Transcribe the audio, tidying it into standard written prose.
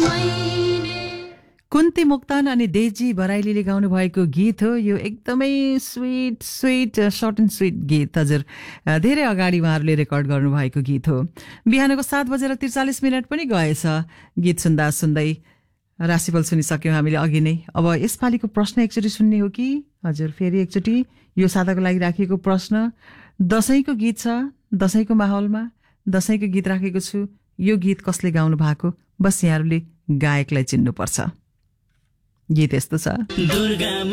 कुन्ती मोक्तान अनि देजी बराइलीले गाउनु भएको गीत हो यो। एकदमै स्वीट सर्ट एन्ड स्वीट गीत हजुर। धेरै अगाडि उहाँहरूले रेकर्ड गर्नुभएको गीत हो। बिहानको 7:43 पनि गएछ गीत सुन्दा सुन्दै। राशिफल सुनिसक्यौँ हामीले अघि नै। अब यसपालिको प्रश्न एकचोटि सुन्ने हो कि हजुर? फेरि एकचोटि यो साताको लागि राखिएको प्रश्न। दशैंको गीत छ, दशैंको माहौलमा दशैंको गीत राखेको छु। यो गीत कसले गाउनु भएको? बस यहाँहरूले गायकलाई चिन्नुपर्छ। गीत यस्तो छ।